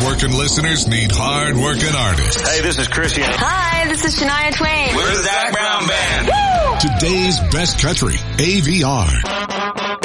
hard-working listeners need hard-working artists. Hey, this is Christian. Hi, this is Shania Twain. We're the Zach Brown Band. Woo! Today's best country, AVR.